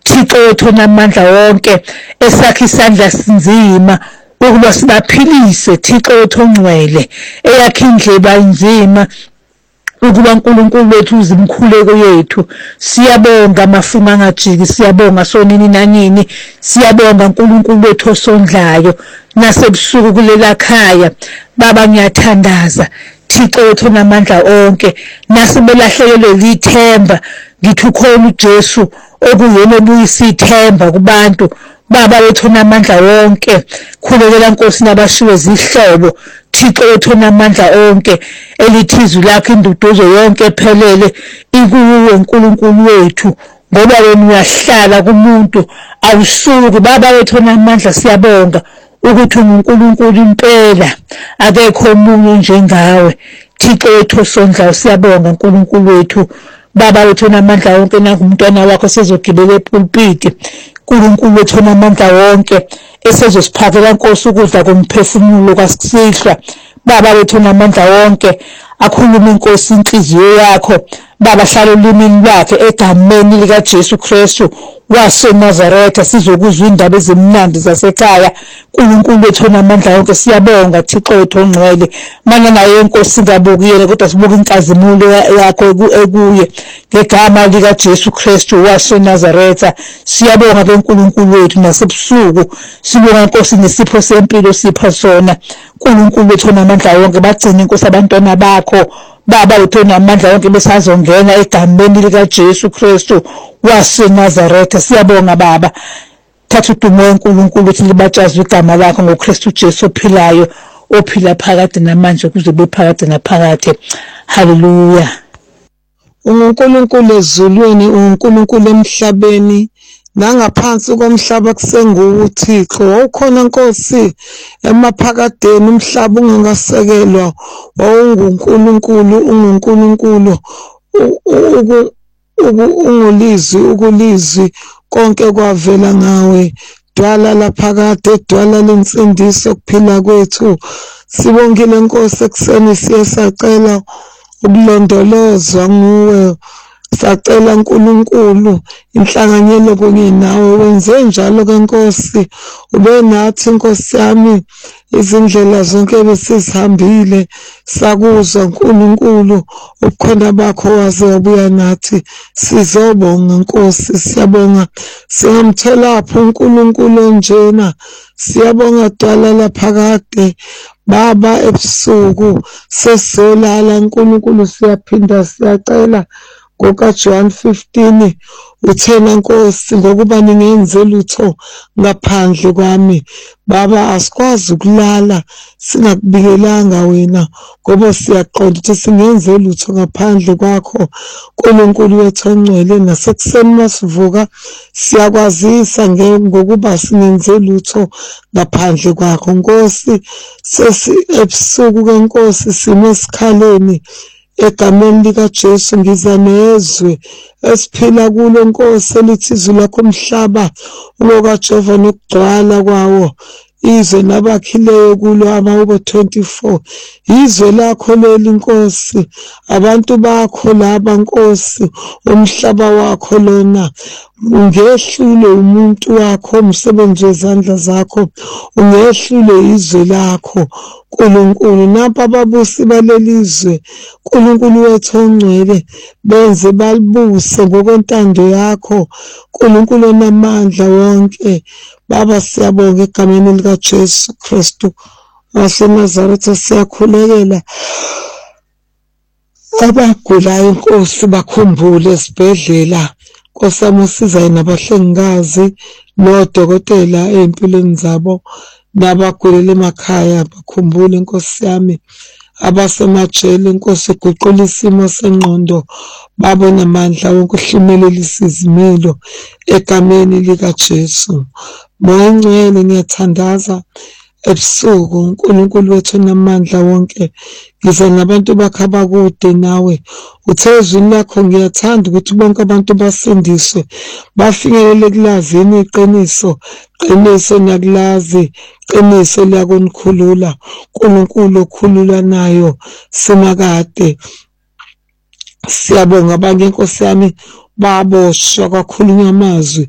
Thixo wethu namandla wonke esakhe isandla sinzima ukuba sibaphilise. Thixo wethu ongcwele eyakhe indleba inzima ukuba uNkulunkulu wethu uzimkhuleko yethu. Siyabonga mafunga ngajiki, siyabonga sonini nanini, siyabonga uNkulunkulu wethu osondlayo nasebusuku kulela khaya. Baba ngiyathandaza Thixo wethu namandla onke, nasibelahlekelwe lithemba ngithi ukhona uJesu okuyena obuyisa ithemba kubantu. Baba wethu namandla wonke, khulekela Nkosi nabashiwe zihlobo. Thixo wethu namandla onke, elithi izwi lakho induduzo yonke ephelele ikuwe uNkulunkulu wethu, ngoba wena uyahlala kumuntu awusuki. Baba wethu namandla siyabonga ukuthi uNkulunkulu impela, akekho omunye njengawe. Thixo wethu osondlayo siyabonga uNkulunkulu wethu. Baba wethu namandla wonke, nangumntwana wakho sezogibela epulpiti. uNkulunkulu wethu namandla wonke esezosiphakela Nkosi ukudla komphefumulo kwasihlwa. Baba wethu namandla wonke, akhulume Nkosi inhliziyo yakho. Baba hlala olimini lwakhe egameni likaJesu Kristu waseNazaretha, sizokuzwa indaba ezimnandi zasekhaya. uNkulunkulu wethu namandla wonke siyabonga Thixo wethu ongcwele, manje naye Nkosi singabukiyele kodwa sibuka inkazimulo yakho ekuye ngegama likaJesu Kristu waseNazaretha. Siyabonga ke uNkulunkulu wethu, nasebusuku sibonga Nkosi nesipho sempilo sipha sona. uNkulunkulu wethu namandla wonke, bagcine Nkosi abantwana bakho. Baba wethu namandla wonke besazongena egameni likaJesu Kristu waseNazaretha. Siyabonga Baba, thatha udumo uNkulunkulu ukuthi libatshazwe igama lakho ngoKristu Jesu ophilayo, ophila phakade namanje kuze kube phakade naphakade. Haleluya. uNkulunkulu ezulwini, uNkulunkulu emhlabeni, nangaphansi komhlaba kusenguwe uThixo. Wawukhona Nkosi emaphakadeni umhlaba ungakasekelwa, wawunguNkulunkulu, unguNkulunkulu, ungulizwi, ukulizwi konke kwavela ngawe. Dwala laphakade, dwala lensindiso kuphila kwethu. Sibongile Nkosi ekuseni siye sacela ukulondolozwa nguwe. Sacela uNkulunkulu inhlanganyelo kunye nawe, wenze njalo ke Nkosi, ube nathi Nkosi yami izindlela zonke besizihambile. Sakuzwa uNkulunkulu ubukhona bakho waze wabuya nathi. Sizobonga Nkosi, siyabonga singamtholapho uNkulunkulu onjena. Siyabonga dwala laphakade Baba, ebusuku sesolala uNkulunkulu siyaphinda siyacela ngokaJohn 15 uthena Nkosi, ngokuba ningenze lutho ngaphandle kwami. Baba, asikwazi ukulala singakubikelanga wena, ngoba siyaqonda ukuthi singenze lutho ngaphandle kwakho uNkulunkulu wethu ongcwele. Nasekuseni masivuka siyakwazisa ngokuba singenze lutho ngaphandle kwakho Nkosi. Ebusuku ke Nkosi sime esikhaleni egameni likaJesu, ngiza nezwe esiphila kulo Nkosi, elithi izwi lakho umhlaba ungokaJehova nokugcwala kwawo, izwe nabakhileyo kulo Amahubo 24. Izwe lakho leli Nkosi, abantu bakho laba Nkosi, umhlaba wakho lona. Ungehlule umuntu wakho, umsebenzi wezandla zakho, ungehlule izwe lakho uNkulunkulu. Napha ababusi balelizwe uNkulunkulu wethu ongcwele, benze balibuse ngokwentando yakho uNkulunkulu onamandla wonke. Baba, siyabonga egameni likaJesu Kristu waseNazaretha. Siyakhulekela abagulayo Nkosi, bakhumbule esibhedlela. Nkosi yami, usizayo nabahlengikazi nodokotela ey'mpilweni zabo, nabagulele emakhaya bakhumbule Nkosi yami. Abasemajele Nkosi, guqula isimo sengqondo, babe namandla wonke, uhlumelelise izimilo egameni likaJesu. Moya Ngcwele, ngiyathandaza ebusuku uNkulunkulu wethu namandla wonke, ngiza nabantu bakho abakude nawe. Uthe ezwini lakho, ngiyathanda ukuthi bonke abantu basindiswe, bafinyelele kulazini iqiniso. Qiniso niyakulazi, qiniso liyakunikhulula. uNkulunkulu okhulula nayo simakade. Siyabonga abanye Nkosi yami baboshwa, kwakhulunywa amazwi